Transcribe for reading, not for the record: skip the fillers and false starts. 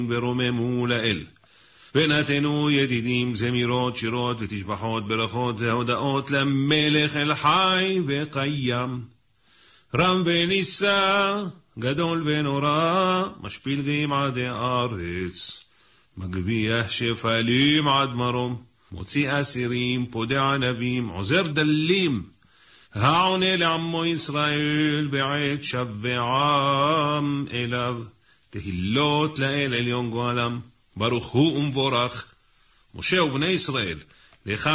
ורוממו לאל. ונתנו ידידים זמירות, שירות ותשבחות, ברכות והודאות למלך אל חי וקיים. רם ונישא, גדול ונורא, משפיל גמעדי הארץ. מגביח שפלים עד מרום, מוציא אסירים, פודע ענבים, עוזר דלים. העונה לעמו ישראל בעת שבעם אליו. תהילות לאל עליון גואלם, ברוך הוא ומבורך. משה ובני ישראל, לך